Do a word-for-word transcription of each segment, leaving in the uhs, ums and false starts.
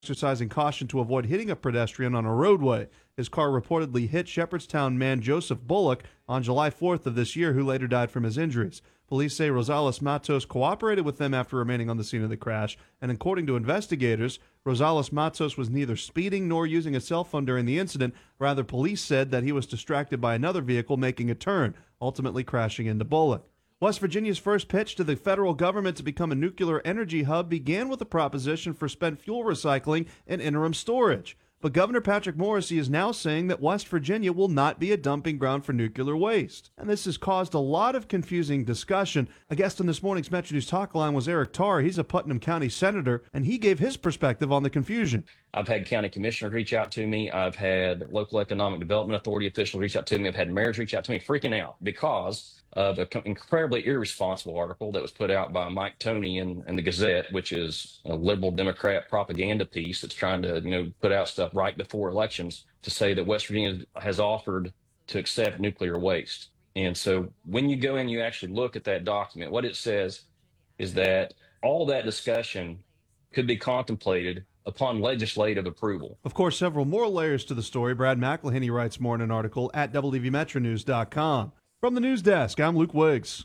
exercising caution to avoid hitting a pedestrian on a roadway. His car reportedly hit Shepherdstown man Joseph Bullock on July fourth of this year, who later died from his injuries. Police say Rosales Matos cooperated with them after remaining on the scene of the crash, and according to investigators, Rosales Matos was neither speeding nor using a cell phone during the incident. Rather, police said that he was distracted by another vehicle making a turn, ultimately crashing into Bullock. West Virginia's first pitch to the federal government to become a nuclear energy hub began with a proposition for spent fuel recycling and interim storage. But Governor Patrick Morrisey is now saying that West Virginia will not be a dumping ground for nuclear waste. And this has caused a lot of confusing discussion. A guest on this morning's Metro News Talk Line was Eric Tarr. He's a Putnam County senator, and he gave his perspective on the confusion. I've had county commissioners reach out to me. I've had local economic development authority officials reach out to me. I've had mayors reach out to me freaking out because of an incredibly irresponsible article that was put out by Mike Toney in, in the Gazette, which is a liberal Democrat propaganda piece that's trying to, you know, put out stuff right before elections to say that West Virginia has offered to accept nuclear waste. And so when you go in, you actually look at that document, what it says is that all that discussion could be contemplated upon legislative approval. Of course, several more layers to the story. Brad McElhenney writes more in an article at W V Metro News dot com. From the news desk, I'm Luke Wiggs.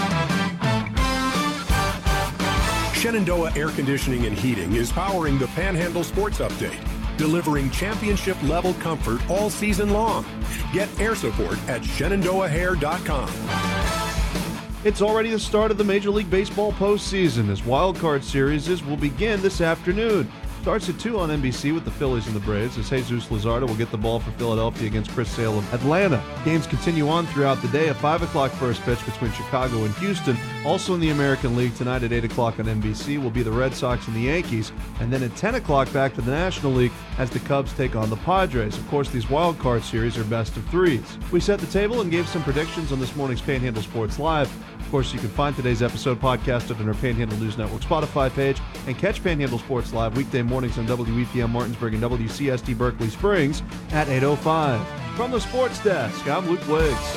Shenandoah Air Conditioning and Heating is powering the Panhandle Sports Update, delivering championship-level comfort all season long. Get air support at Shenandoah Hair dot com. It's already the start of the Major League Baseball postseason, as Wild Card Series will begin this afternoon. Starts at two on N B C with the Phillies and the Braves, as Jesus Luzardo will get the ball for Philadelphia against Chris Sale of Atlanta. Games continue on throughout the day. A five o'clock first pitch between Chicago and Houston. Also in the American League tonight at eight o'clock on N B C will be the Red Sox and the Yankees. And then at ten o'clock back to the National League as the Cubs take on the Padres. Of course, these wild card series are best of threes. We set the table and gave some predictions on this morning's Panhandle Sports Live. Of course, you can find today's episode podcasted on our Panhandle News Network Spotify page and catch Panhandle Sports Live weekday mornings on W E P M Martinsburg and W C S T Berkeley Springs at eight oh five. From the Sports Desk, I'm Luke Wiggs.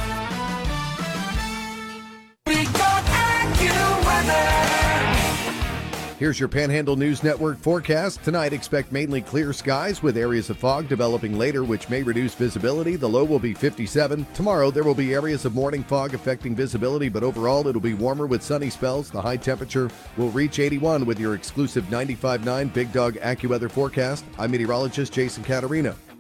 Here's your Panhandle News Network forecast. Tonight, expect mainly clear skies with areas of fog developing later, which may reduce visibility. The low will be fifty-seven. Tomorrow, there will be areas of morning fog affecting visibility, but overall, it'll be warmer with sunny spells. The high temperature will reach eighty-one with your exclusive ninety-five point nine Big Dog AccuWeather forecast. I'm meteorologist Jason Caterina.